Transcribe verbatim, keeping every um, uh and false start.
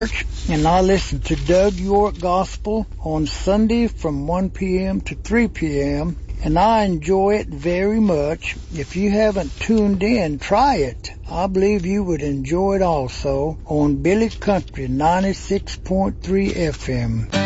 and I listen to Doug York Gospel on Sunday from one p.m. to three p.m., and I enjoy it very much. If you haven't tuned in, try it. I believe you would enjoy it also on Billy Country ninety-six point three F M.